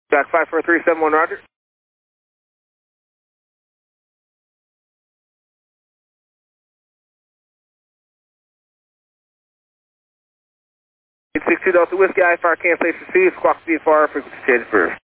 Back 54371, roger. 862 Delta Whiskey, IFR cancellation C, squawk VFR, frequency change first.